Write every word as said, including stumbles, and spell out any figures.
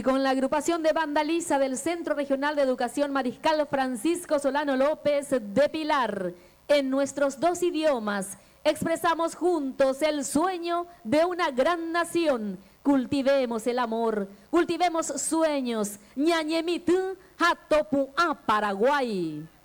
Y con la agrupación de Vandaliza del Centro Regional de Educación Mariscal Francisco Solano López de Pilar, en nuestros dos idiomas, expresamos juntos el sueño de una gran nación. Cultivemos el amor, cultivemos sueños. Ñañemitú, Jatopuá, Paraguay.